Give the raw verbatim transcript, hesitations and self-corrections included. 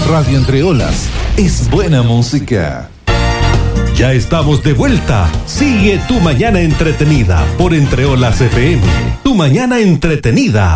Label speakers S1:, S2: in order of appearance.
S1: Radio Entre Olas es buena música.
S2: Ya estamos de vuelta. Sigue tu mañana entretenida por Entre Olas F M. Tu mañana entretenida.